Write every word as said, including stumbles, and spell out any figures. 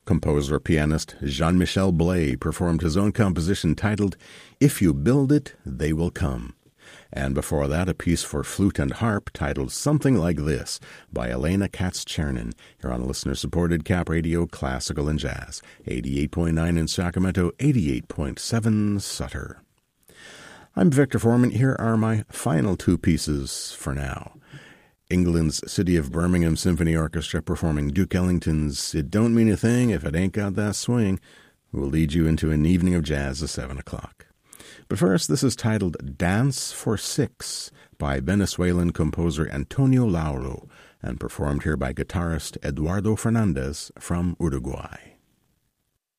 Composer-pianist Jean-Michel Blay performed his own composition titled If You Build It, They Will Come. And before that, a piece for flute and harp titled Something Like This by Elena Katz-Chernin, here on listener-supported Cap Radio Classical and Jazz, eighty-eight point nine in Sacramento, eighty-eight point seven Sutter. I'm Victor Foreman. Here are my final two pieces for now. England's City of Birmingham Symphony Orchestra performing Duke Ellington's It Don't Mean a Thing If It Ain't Got That Swing will lead you into an evening of jazz at seven o'clock. But first, this is titled Dance for Six by Venezuelan composer Antonio Lauro and performed here by guitarist Eduardo Fernandez from Uruguay.